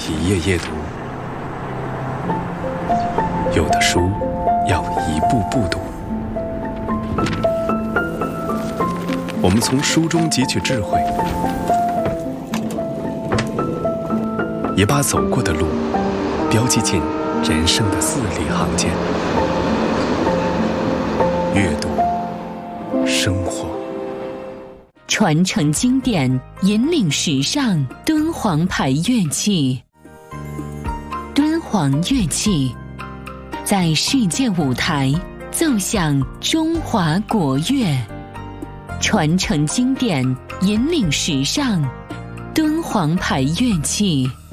一页页读，有的书要一步步读。我们从书中汲取智慧，也把走过的路标记进人生的字里行间。阅读，生活， 传承经典，引领时尚。敦煌牌乐器，敦煌乐器在世界舞台奏响中华国乐，传承经典，引领时尚。敦煌牌乐器。